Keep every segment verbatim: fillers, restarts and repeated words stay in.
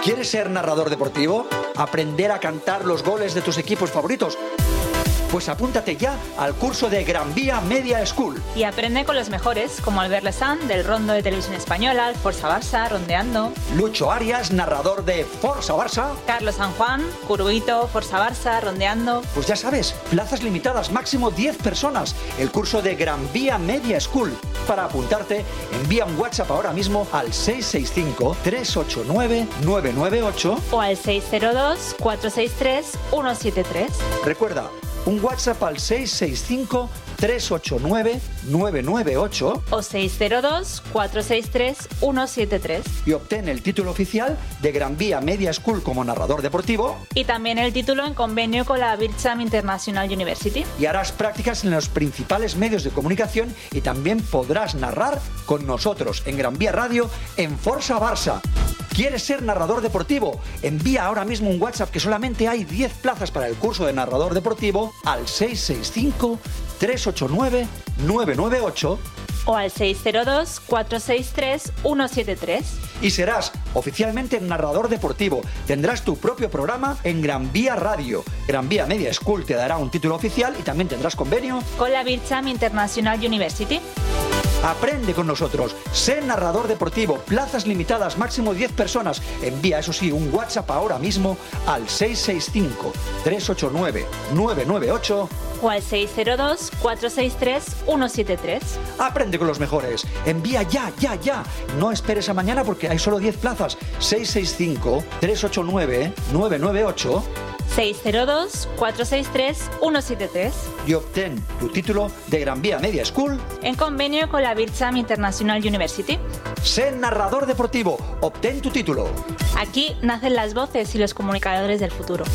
¿Quieres ser narrador deportivo? ¿Aprender a cantar los goles de tus equipos favoritos? Pues apúntate ya al curso de Gran Vía Media School. Y aprende con los mejores, como Albert Lesan, del Rondo de Televisión Española, el Forza Barça, Rondeando. Lucho Arias, narrador de Forza Barça. Carlos San Juan, Curvito, Forza Barça, Rondeando. Pues ya sabes, plazas limitadas, máximo diez personas. El curso de Gran Vía Media School. Para apuntarte, envía un WhatsApp ahora mismo al seis seis cinco, tres ocho nueve, nueve nueve ocho o al seis cero dos, cuatro seis tres, uno siete tres. Recuerda, un WhatsApp al seis seis cinco, tres ocho nueve, nueve nueve ocho o seis cero dos, cuatro seis tres, uno siete tres y obtén el título oficial de Gran Vía Media School como narrador deportivo y también el título en convenio con la Bircham International University. Y harás prácticas en los principales medios de comunicación y también podrás narrar con nosotros en Gran Vía Radio en Forza Barça. ¿Quieres ser narrador deportivo? Envía ahora mismo un WhatsApp, que solamente hay diez plazas para el curso de narrador deportivo, al seis seis cinco, tres ocho nueve, nueve nueve ocho o al seis cero dos, cuatro seis tres, uno siete tres. Y serás oficialmente narrador deportivo. Tendrás tu propio programa en Gran Vía Radio. Gran Vía Media School te dará un título oficial y también tendrás convenio con la Bircham International University. Aprende con nosotros, sé narrador deportivo, plazas limitadas, máximo diez personas. Envía, eso sí, un WhatsApp ahora mismo al seis seis cinco, tres ocho nueve, nueve nueve ocho o al seis cero dos, cuatro seis tres, uno siete tres. Aprende con los mejores. Envía ya, ya, ya. No esperes a mañana porque hay solo diez plazas. seis seis cinco, tres ocho nueve, nueve nueve ocho seis cero dos, cuatro seis tres, uno siete tres y obtén tu título de Gran Vía Media School en convenio con la Bircham International University. Sé narrador deportivo, obtén tu título. Aquí nacen las voces y los comunicadores del futuro.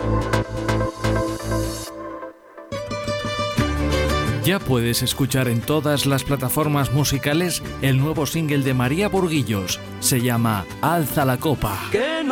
Ya puedes escuchar en todas las plataformas musicales el nuevo single de María Burguillos. Se llama Alza la copa.